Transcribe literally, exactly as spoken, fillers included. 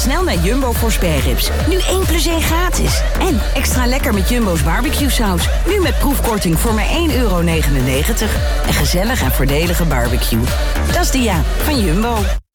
snel naar Jumbo voor spareribs. Nu één plus één gratis. En extra lekker met Jumbo's barbecue saus. Nu met proefkorting voor maar één euro negenennegentig. Een gezellig en voordelige barbecue. Dat is de ja van Jumbo.